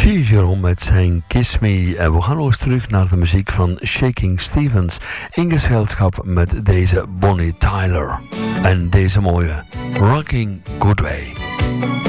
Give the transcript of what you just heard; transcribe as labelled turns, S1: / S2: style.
S1: Jerome met zijn Kiss Me. En we gaan nog eens terug naar de muziek van Shaking Stevens in gezelschap met deze Bonnie Tyler en deze mooie Rocking Good Way.